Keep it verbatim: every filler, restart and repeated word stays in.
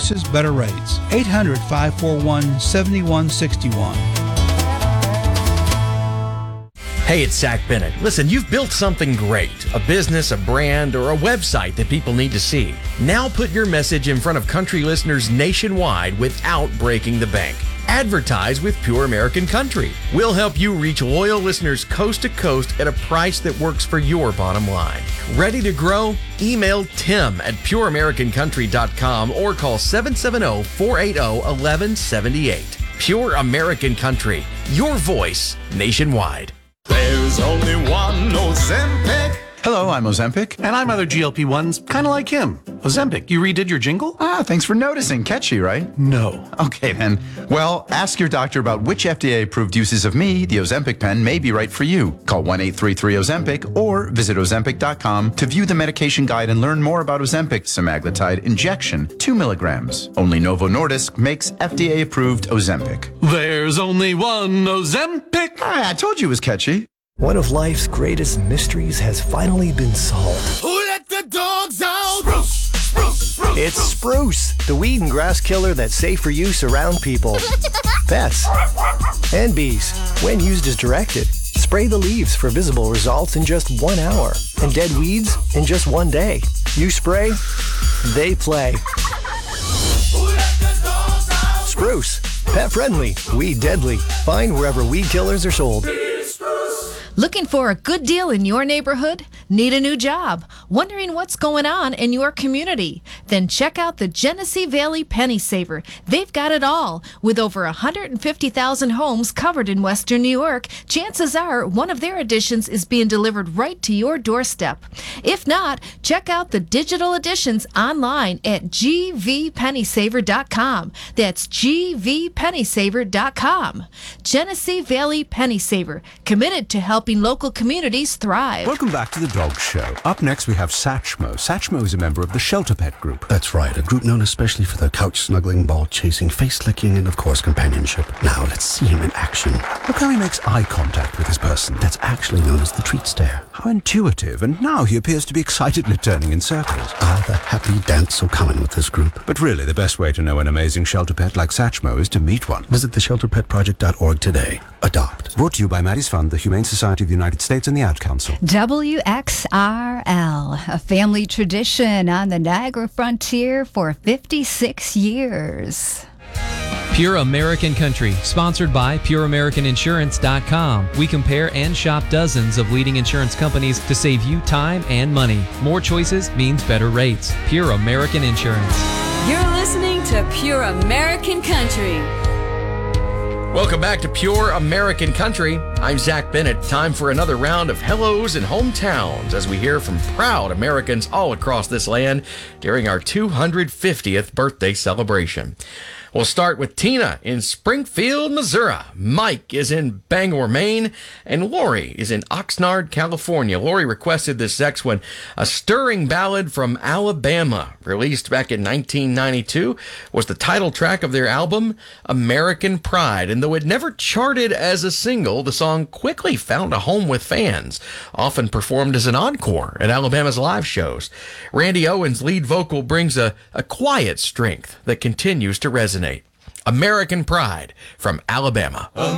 choices, better rates. eight hundred, five four one, seven one six one. Hey, it's Zach Bennett. Listen, you've built something great, a business, a brand, or a website that people need to see. Now put your message in front of country listeners nationwide without breaking the bank. Advertise with Pure American Country. We'll help you reach loyal listeners coast to coast at a price that works for your bottom line. Ready to grow? Email Tim at pure american country dot com or call seven seven zero, four eight zero, one one seven eight. Pure American Country, your voice nationwide. There's only one Ozempic. Hello, I'm Ozempic. And I'm other G L P ones, kind of like him. Ozempic, you redid your jingle? Ah, thanks for noticing. Catchy, right? No. Okay, then. Well, ask your doctor about which F D A-approved uses of me, the Ozempic pen, may be right for you. Call one eight three three Ozempic or visit ozempic dot com to view the medication guide and learn more about Ozempic semaglutide injection, two milligrams. Only Novo Nordisk makes F D A-approved Ozempic. There's only one Ozempic. Ah, I told you it was catchy. One of life's greatest mysteries has finally been solved. Who let the dogs out? Spruce, spruce, spruce. It's Spruce, the weed and grass killer that's safe for use around people, pets, and bees. When used as directed, spray the leaves for visible results in just one hour, and dead weeds in just one day. You spray, they play. Who let the dogs out? Spruce, pet friendly, weed deadly. Find wherever weed killers are sold. Looking for a good deal in your neighborhood? Need a new job? Wondering what's going on in your community? Then check out the Genesee Valley Penny Saver. They've got it all. With over one hundred fifty thousand homes covered in Western New York, chances are one of their editions is being delivered right to your doorstep. If not, check out the digital editions online at g v penny saver dot com. That's g v penny saver dot com. Genesee Valley Penny Saver, committed to helping local communities thrive. Welcome back to the Dog Show. Up next, we have Satchmo. Satchmo is a member of the Shelter Pet Group. That's right, a group known especially for their couch snuggling, ball chasing, face licking, and of course companionship. Now let's see him in action. Look how he makes eye contact with his person. That's actually known as the treat stare. How intuitive, and now he appears to be excitedly turning in circles. Ah, the happy dance so common with this group. But really, the best way to know an amazing shelter pet like Satchmo is to meet one. Visit the shelter pet project dot org today. Adopt. Brought to you by Maddie's Fund, the Humane Society of the United States, and the Ad Council. W X R L, a family tradition on the Niagara frontier for fifty-six years. Pure American Country, sponsored by pure american insurance dot com. We compare and shop dozens of leading insurance companies to save you time and money. More choices means better rates. Pure American Insurance. You're listening to Pure American Country. Welcome back to Pure American Country. I'm Zach Bennett. Time for another round of hellos and hometowns as we hear from proud Americans all across this land during our two hundred fiftieth birthday celebration. We'll start with Tina in Springfield, Missouri. Mike is in Bangor, Maine, and Lori is in Oxnard, California. Lori requested this next one, a stirring ballad from Alabama, released back in nineteen ninety-two, was the title track of their album, American Pride. And though it never charted as a single, the song quickly found a home with fans, often performed as an encore at Alabama's live shows. Randy Owens' lead vocal brings a, a quiet strength that continues to resonate. American Pride from Alabama.